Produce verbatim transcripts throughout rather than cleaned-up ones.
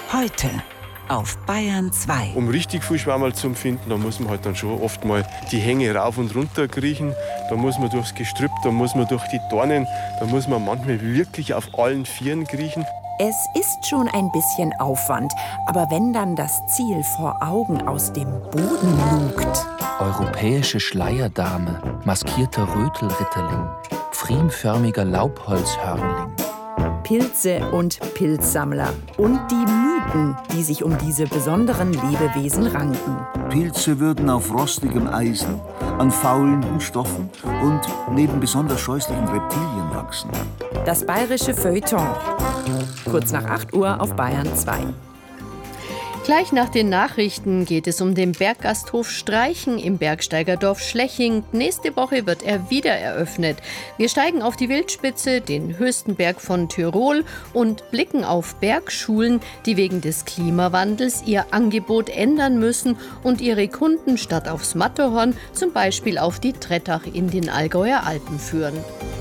Heute auf Bayern zwei. Um richtig viel Schwammerl zu finden, da muss man halt dann schon oft mal die Hänge rauf und runter kriechen. Da muss man durchs Gestrüpp, da muss man durch die Dornen, da muss man manchmal wirklich auf allen Vieren kriechen. Es ist schon ein bisschen Aufwand, aber wenn dann das Ziel vor Augen aus dem Boden lugt. Europäische Schleierdame, maskierter Rötelritterling, pfriemförmiger Laubholzhörnling. Pilze und Pilzsammler und die Mythen, die sich um diese besonderen Lebewesen ranken. Pilze würden auf rostigem Eisen, an faulen Stoffen und neben besonders scheußlichen Reptilien wachsen. Das bayerische Feuilleton. Kurz nach acht Uhr auf Bayern zwei. Gleich nach den Nachrichten geht es um den Berggasthof Streichen im Bergsteigerdorf Schleching. Nächste Woche wird er wieder eröffnet. Wir steigen auf die Wildspitze, den höchsten Berg von Tirol, und blicken auf Bergschulen, die wegen des Klimawandels ihr Angebot ändern müssen und ihre Kunden statt aufs Matterhorn zum Beispiel auf die Trettach in den Allgäuer Alpen führen.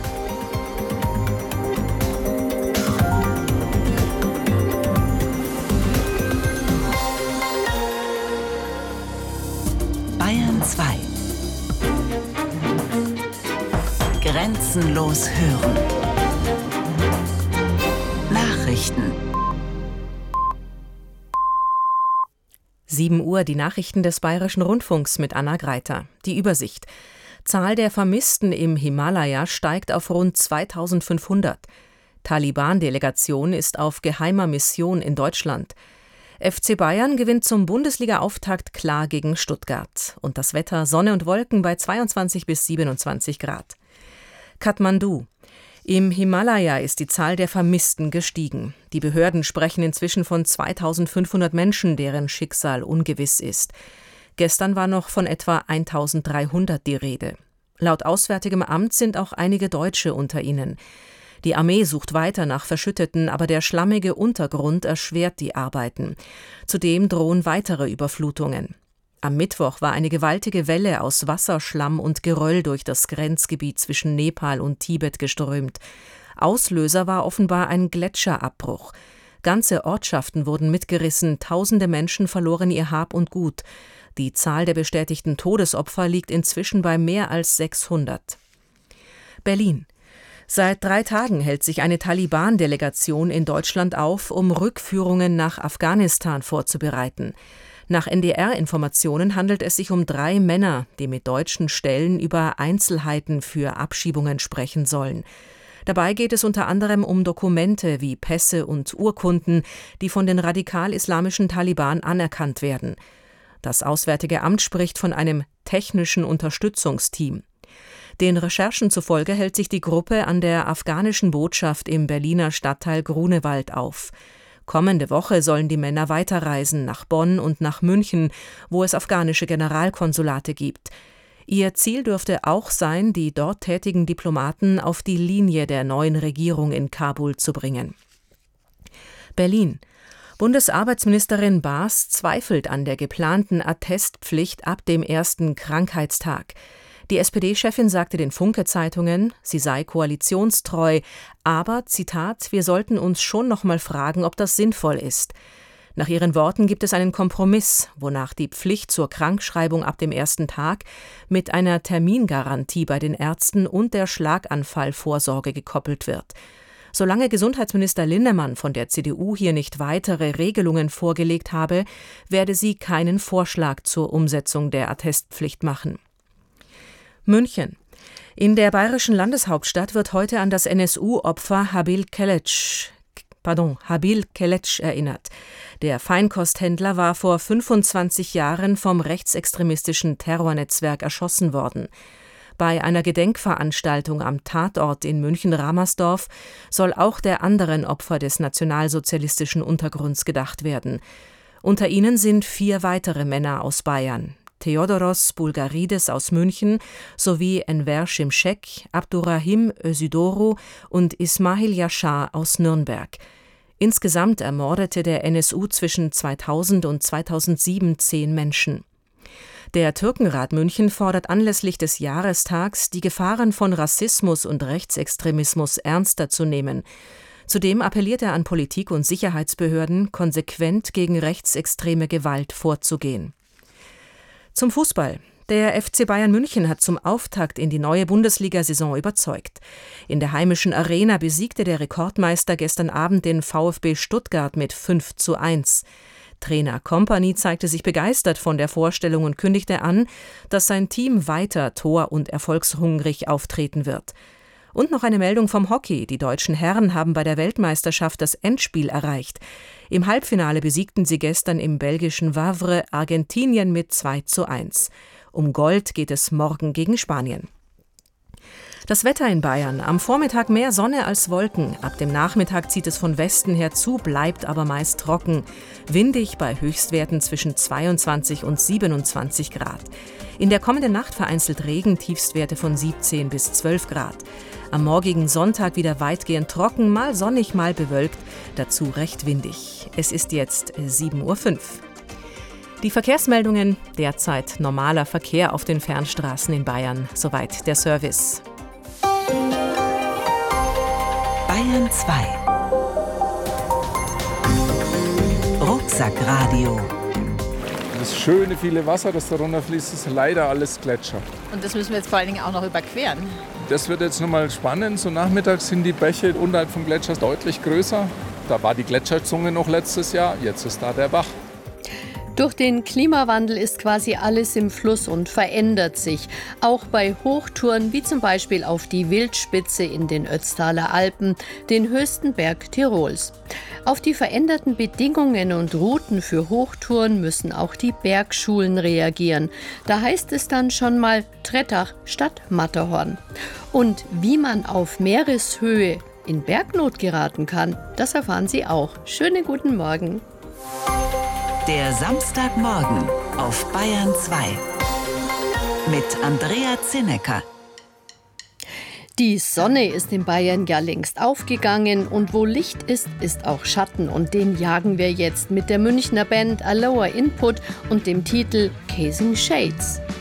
Bayern zwei. Grenzenlos hören. Nachrichten. sieben Uhr, die Nachrichten des Bayerischen Rundfunks mit Anna Greiter. Die Übersicht. Zahl der Vermissten im Himalaya steigt auf rund zweitausendfünfhundert. Taliban-Delegation ist auf geheimer Mission in Deutschland. F C Bayern gewinnt zum Bundesliga-Auftakt klar gegen Stuttgart. Und das Wetter: Sonne und Wolken bei zweiundzwanzig bis siebenundzwanzig Grad. Kathmandu. Im Himalaya ist die Zahl der Vermissten gestiegen. Die Behörden sprechen inzwischen von zweitausendfünfhundert Menschen, deren Schicksal ungewiss ist. Gestern war noch von etwa eintausenddreihundert die Rede. Laut Auswärtigem Amt sind auch einige Deutsche unter ihnen. Die Armee sucht weiter nach Verschütteten, aber der schlammige Untergrund erschwert die Arbeiten. Zudem drohen weitere Überflutungen. Am Mittwoch war eine gewaltige Welle aus Wasser, Schlamm und Geröll durch das Grenzgebiet zwischen Nepal und Tibet geströmt. Auslöser war offenbar ein Gletscherabbruch. Ganze Ortschaften wurden mitgerissen, tausende Menschen verloren ihr Hab und Gut. Die Zahl der bestätigten Todesopfer liegt inzwischen bei mehr als sechshundert. Berlin. Seit drei Tagen hält sich eine Taliban-Delegation in Deutschland auf, um Rückführungen nach Afghanistan vorzubereiten. Nach N D R-Informationen handelt es sich um drei Männer, die mit deutschen Stellen über Einzelheiten für Abschiebungen sprechen sollen. Dabei geht es unter anderem um Dokumente wie Pässe und Urkunden, die von den radikal-islamischen Taliban anerkannt werden. Das Auswärtige Amt spricht von einem technischen Unterstützungsteam. Den Recherchen zufolge hält sich die Gruppe an der afghanischen Botschaft im Berliner Stadtteil Grunewald auf. Kommende Woche sollen die Männer weiterreisen nach Bonn und nach München, wo es afghanische Generalkonsulate gibt. Ihr Ziel dürfte auch sein, die dort tätigen Diplomaten auf die Linie der neuen Regierung in Kabul zu bringen. Berlin. Bundesarbeitsministerin Baas zweifelt an der geplanten Attestpflicht ab dem ersten Krankheitstag. Die S P D-Chefin sagte den Funke-Zeitungen, sie sei koalitionstreu, aber, Zitat, wir sollten uns schon noch mal fragen, ob das sinnvoll ist. Nach ihren Worten gibt es einen Kompromiss, wonach die Pflicht zur Krankschreibung ab dem ersten Tag mit einer Termingarantie bei den Ärzten und der Schlaganfallvorsorge gekoppelt wird. Solange Gesundheitsminister Linnemann von der C D U hier nicht weitere Regelungen vorgelegt habe, werde sie keinen Vorschlag zur Umsetzung der Attestpflicht machen. München. In der bayerischen Landeshauptstadt wird heute an das N S U-Opfer Habil Kelec, pardon, Habil Kelec erinnert. Der Feinkosthändler war vor fünfundzwanzig Jahren vom rechtsextremistischen Terrornetzwerk erschossen worden. Bei einer Gedenkveranstaltung am Tatort in München-Ramersdorf soll auch der anderen Opfer des nationalsozialistischen Untergrunds gedacht werden. Unter ihnen sind vier weitere Männer aus Bayern: Theodoros Bulgarides aus München sowie Enver Şimşek, Abdurrahim Özidoğru und Ismail Yashar aus Nürnberg. Insgesamt ermordete der N S U zwischen zweitausend und zweitausendsieben zehn Menschen. Der Türkenrat München fordert anlässlich des Jahrestags, die Gefahren von Rassismus und Rechtsextremismus ernster zu nehmen. Zudem appelliert er an Politik und Sicherheitsbehörden, konsequent gegen rechtsextreme Gewalt vorzugehen. Zum Fußball. Der F C Bayern München hat zum Auftakt in die neue Bundesliga-Saison überzeugt. In der heimischen Arena besiegte der Rekordmeister gestern Abend den VfB Stuttgart mit fünf zu eins. Trainer Kompany zeigte sich begeistert von der Vorstellung und kündigte an, dass sein Team weiter tor- und erfolgshungrig auftreten wird. Und noch eine Meldung vom Hockey. Die deutschen Herren haben bei der Weltmeisterschaft das Endspiel erreicht. Im Halbfinale besiegten sie gestern im belgischen Wavre Argentinien mit zwei zu eins. Um Gold geht es morgen gegen Spanien. Das Wetter in Bayern. Am Vormittag mehr Sonne als Wolken. Ab dem Nachmittag zieht es von Westen her zu, bleibt aber meist trocken. Windig bei Höchstwerten zwischen zweiundzwanzig und siebenundzwanzig Grad. In der kommenden Nacht vereinzelt Regen, Tiefstwerte von siebzehn bis zwölf Grad. Am morgigen Sonntag wieder weitgehend trocken, mal sonnig, mal bewölkt, dazu recht windig. Es ist jetzt sieben Uhr fünf. Die Verkehrsmeldungen, derzeit normaler Verkehr auf den Fernstraßen in Bayern. Soweit der Service. Bayern zwei. Rucksackradio. Das schöne, viele Wasser, das da runterfließt, ist leider alles Gletscher. Und das müssen wir jetzt vor allen Dingen auch noch überqueren. Das wird jetzt nochmal spannend. So nachmittags sind die Bäche unterhalb vom Gletscher deutlich größer. Da war die Gletscherzunge noch letztes Jahr, jetzt ist da der Bach. Durch den Klimawandel ist quasi alles im Fluss und verändert sich. Auch bei Hochtouren wie zum Beispiel auf die Wildspitze in den Ötztaler Alpen, den höchsten Berg Tirols. Auf die veränderten Bedingungen und Routen für Hochtouren müssen auch die Bergschulen reagieren. Da heißt es dann schon mal Trettach statt Matterhorn. Und wie man auf Meereshöhe in Bergnot geraten kann, das erfahren Sie auch. Schönen guten Morgen. Der Samstagmorgen auf Bayern zwei mit Andrea Zinnecker. Die Sonne ist in Bayern ja längst aufgegangen und wo Licht ist, ist auch Schatten. Und den jagen wir jetzt mit der Münchner Band Aloha Input und dem Titel Casing Shades.